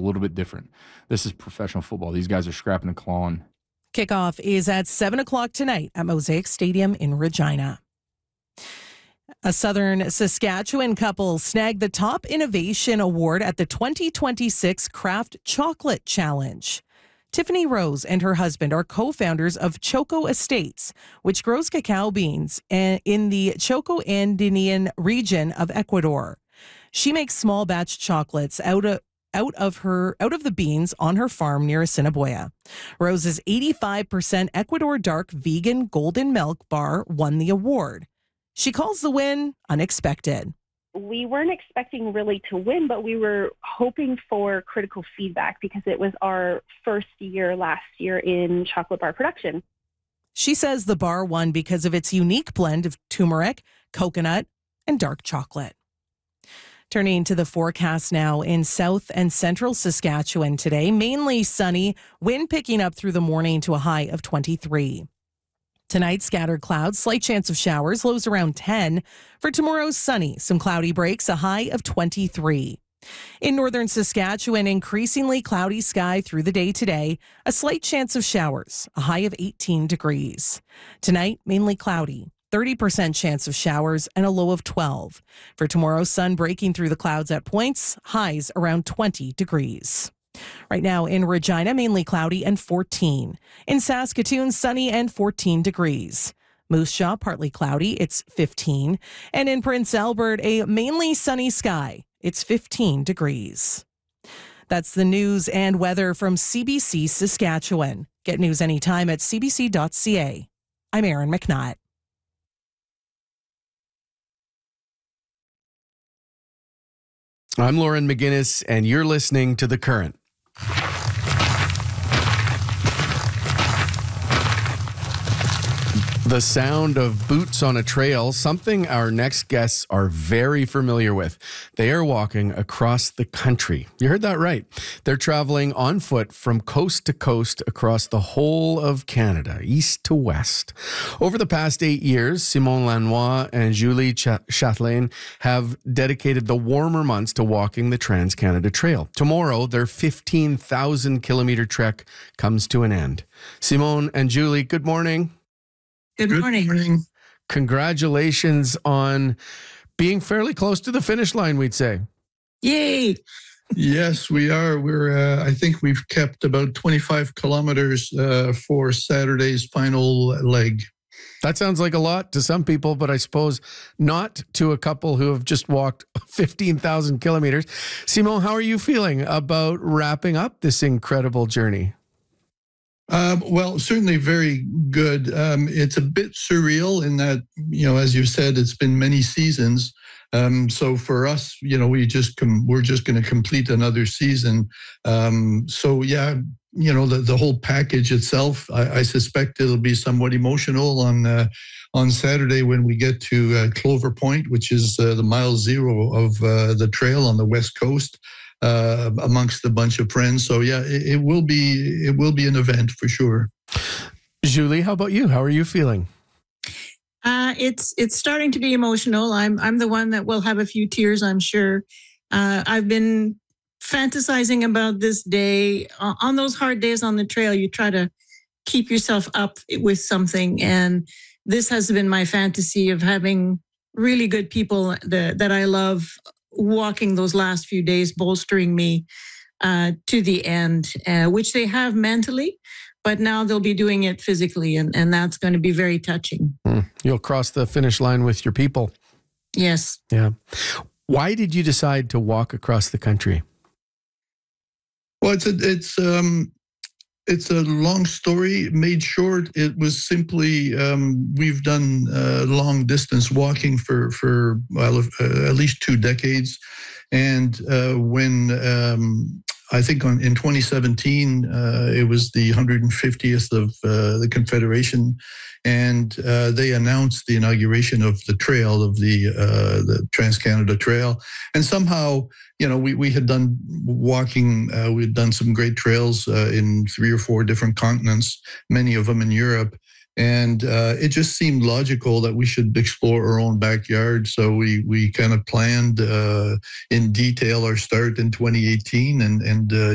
little bit different. This is professional football. These guys are scrapping and clawing. Kickoff is at 7 o'clock tonight at Mosaic Stadium in Regina. A southern Saskatchewan couple snagged the Top Innovation Award at the 2026 Craft Chocolate Challenge. Tiffany Rose and her husband are co-founders of Choco Estates, which grows cacao beans in the Choco Andean region of Ecuador. She makes small batch chocolates out of the beans on her farm near Assiniboia. Rose's 85% Ecuador dark vegan golden milk bar won the award. She calls the win unexpected. We weren't expecting really to win, but we were hoping for critical feedback because it was our first year last year in chocolate bar production. She says the bar won because of its unique blend of turmeric, coconut, and dark chocolate. Turning to the forecast now in south and central Saskatchewan today, mainly sunny, wind picking up through the morning to a high of 23. Tonight, scattered clouds, slight chance of showers, lows around 10. For tomorrow, sunny, some cloudy breaks, a high of 23. In northern Saskatchewan, increasingly cloudy sky through the day today, a slight chance of showers, a high of 18 degrees. Tonight, mainly cloudy, 30% chance of showers, and a low of 12. For tomorrow, sun breaking through the clouds at points, highs around 20 degrees. Right now in Regina, mainly cloudy and 14. In Saskatoon, sunny and 14 degrees. Moose Jaw, partly cloudy, it's 15. And in Prince Albert, a mainly sunny sky, it's 15 degrees. That's the news and weather from CBC Saskatchewan. Get news anytime at cbc.ca. I'm Erin McNutt. I'm Lauren McGinnis, and you're listening to The Current. The sound of boots on a trail, something our next guests are very familiar with. They are walking across the country. You heard that right. They're traveling on foot from coast to coast across the whole of Canada, east to west. Over the past 8 years, Simon Lanois and Julie Chatelain have dedicated the warmer months to walking the Trans-Canada Trail. Tomorrow, their 15,000-kilometer trek comes to an end. Simon and Julie, good morning. Good morning. Congratulations on being fairly close to the finish line, we'd say. Yay. Yes, we are. I think we've kept about 25 kilometers for Saturday's final leg. That sounds like a lot to some people, but I suppose not to a couple who have just walked 15,000 kilometers. Simon, how are you feeling about wrapping up this incredible journey? Well, certainly very good. It's a bit surreal in that, as you said, it's been many seasons. So for us, we're just going to complete another season. The whole package itself, I suspect it'll be somewhat emotional on Saturday when we get to Clover Point, which is the mile zero of the trail on the West Coast. Amongst a bunch of friends. So it will be an event for sure. Julie, how about you? How are you feeling? It's starting to be emotional. I'm the one that will have a few tears, I'm sure. I've been fantasizing about this day. On those hard days on the trail, you try to keep yourself up with something. And this has been my fantasy of having really good people that I love walking those last few days, bolstering me to the end, which they have mentally, but now they'll be doing it physically, and that's going to be very touching. You'll cross the finish line with your people. Yes. Yeah. Why did you decide to walk across the country? Well, it's a long story made short. It was simply we've done long distance walking for at least 2 decades, and when I think in 2017 it was the 150th of the Confederation, and they announced the inauguration of the trail of the Trans-Canada Trail, and somehow. We had done walking, we had done some great trails in 3 or 4 different continents, many of them in Europe. And it just seemed logical that we should explore our own backyard. So we kind of planned in detail our start in 2018 and